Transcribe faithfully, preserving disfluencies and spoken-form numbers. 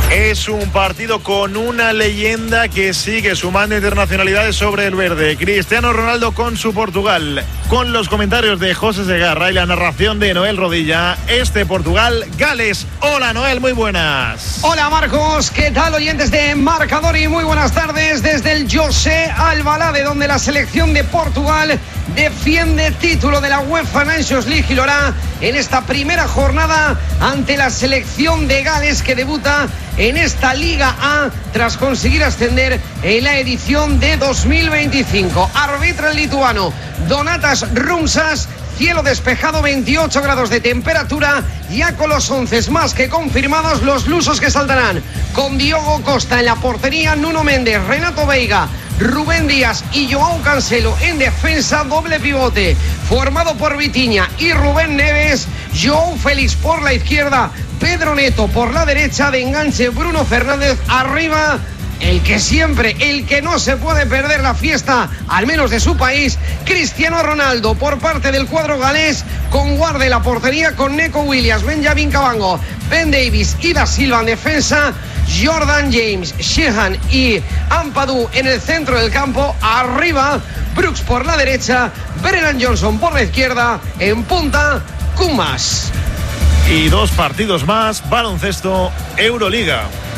Es un partido con una leyenda que sigue sumando internacionalidades sobre el verde. Cristiano Ronaldo con su Portugal. Con los comentarios de José Segarra y la narración de Noel Rodilla. Este Portugal-Gales. Hola Noel, muy buenas. Hola Marcos, ¿qué tal oyentes de Marcador? Y muy buenas tardes desde el José Alvalade, donde la selección de Portugal defiende título de la UEFA Nations League y lo hará en esta primera jornada ante la selección de Gales, que debuta en esta Liga A tras conseguir ascender en la edición de dos mil veinticinco. Arbitra el lituano Donatas Rumsas. Cielo despejado, veintiocho grados de temperatura, ya con los once más que confirmados los lusos que saltarán. Con Diogo Costa en la portería, Nuno Méndez, Renato Veiga, Rubén Díaz y Joao Cancelo en defensa, doble pivote formado por Vitinha y Rubén Neves. Joao Félix por la izquierda, Pedro Neto por la derecha, de enganche Bruno Fernández. Arriba el que siempre, el que no se puede perder la fiesta, al menos de su país, Cristiano Ronaldo por parte del cuadro galés, con guarda en la portería con Neco Williams, Benjamin Cabango, Ben Davies y Da Silva en defensa, Jordan James, Sheehan y Ampadu en el centro del campo. Arriba Brooks por la derecha, Brennan Johnson por la izquierda, en punta Kumas. Y dos partidos más, baloncesto, Euroliga.